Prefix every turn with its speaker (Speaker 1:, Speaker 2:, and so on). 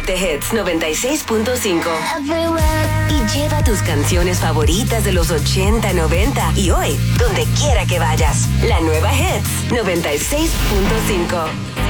Speaker 1: de Hits 96.5 y lleva tus canciones favoritas de los 80, 90 y hoy, donde quiera que vayas. La nueva Hits 96.5.